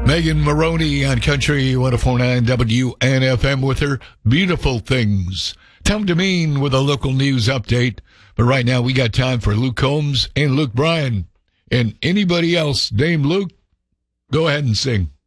Megan Maroney on Country 104.9 WNFM with her Beautiful Things. Tom Demeen with a local news update. But right now we got time for Luke Combs and Luke Bryan. And anybody else named Luke, go ahead and sing.